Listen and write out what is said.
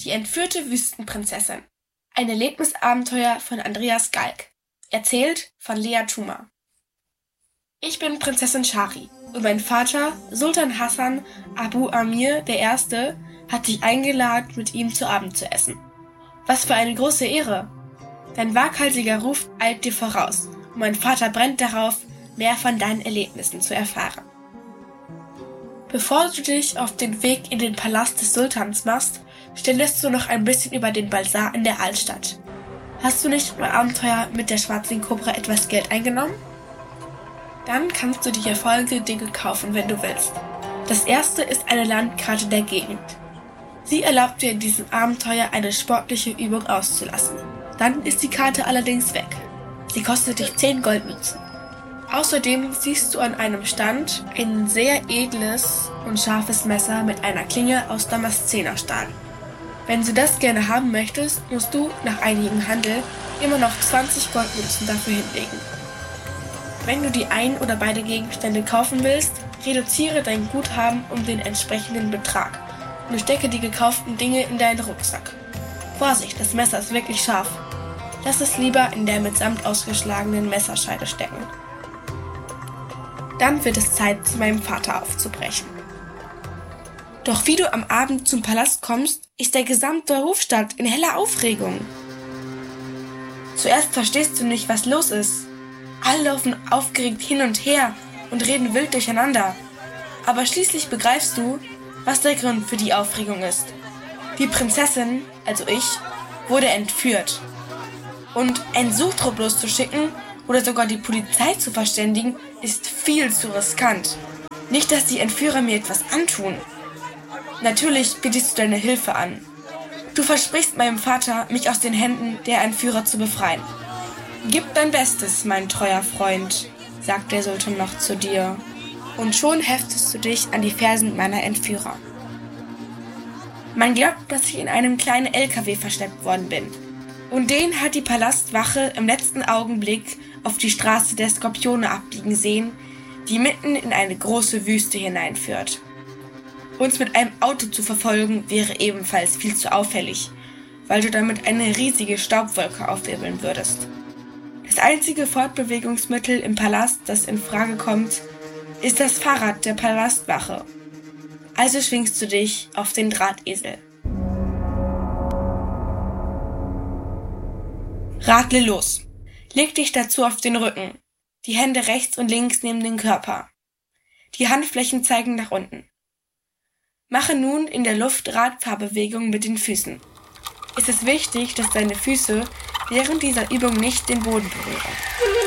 Die entführte Wüstenprinzessin. Ein Erlebnisabenteuer von Andreas Galk. Erzählt von Lea Tuma. Ich bin Prinzessin Shari und mein Vater, Sultan Hassan Abu Amir I., hat dich eingeladen, mit ihm zu Abend zu essen. Was für eine große Ehre! Dein waghalsiger Ruf eilt dir voraus und mein Vater brennt darauf, mehr von deinen Erlebnissen zu erfahren. Bevor du dich auf den Weg in den Palast des Sultans machst, stellst du noch ein bisschen über den Basar in der Altstadt. Hast du nicht beim Abenteuer mit der schwarzen Kobra etwas Geld eingenommen? Dann kannst du dir hier folgende Dinge kaufen, wenn du willst. Das erste ist eine Landkarte der Gegend. Sie erlaubt dir in diesem Abenteuer eine sportliche Übung auszulassen. Dann ist die Karte allerdings weg. Sie kostet dich 10 Goldmünzen. Außerdem siehst du an einem Stand ein sehr edles und scharfes Messer mit einer Klinge aus Damaszenerstahl. Wenn du das gerne haben möchtest, musst du nach einigem Handel immer noch 20 Goldmünzen dafür hinlegen. Wenn du die ein oder beide Gegenstände kaufen willst, reduziere dein Guthaben um den entsprechenden Betrag und stecke die gekauften Dinge in deinen Rucksack. Vorsicht, das Messer ist wirklich scharf. Lass es lieber in der mit Samt ausgeschlagenen Messerscheide stecken. Dann wird es Zeit, zu meinem Vater aufzubrechen. Doch wie du am Abend zum Palast kommst, ist der gesamte Hofstaat in heller Aufregung. Zuerst verstehst du nicht, was los ist. Alle laufen aufgeregt hin und her und reden wild durcheinander. Aber schließlich begreifst du, was der Grund für die Aufregung ist. Die Prinzessin, also ich, wurde entführt. Und einen Suchtrupp loszuschicken oder sogar die Polizei zu verständigen, ist viel zu riskant. Nicht, dass die Entführer mir etwas antun. Natürlich bietest du deine Hilfe an. Du versprichst meinem Vater, mich aus den Händen der Entführer zu befreien. Gib dein Bestes, mein treuer Freund, sagt der Sultan noch zu dir. Und schon heftest du dich an die Fersen meiner Entführer. Man glaubt, dass ich in einem kleinen LKW verschleppt worden bin. Und den hat die Palastwache im letzten Augenblick auf die Straße der Skorpione abbiegen sehen, die mitten in eine große Wüste hineinführt. Uns mit einem Auto zu verfolgen, wäre ebenfalls viel zu auffällig, weil du damit eine riesige Staubwolke aufwirbeln würdest. Das einzige Fortbewegungsmittel im Palast, das in Frage kommt, ist das Fahrrad der Palastwache. Also schwingst du dich auf den Drahtesel. Radle los. Leg dich dazu auf den Rücken. Die Hände rechts und links neben den Körper. Die Handflächen zeigen nach unten. Mache nun in der Luft Radfahrbewegungen mit den Füßen. Es ist wichtig, dass deine Füße während dieser Übung nicht den Boden berühren.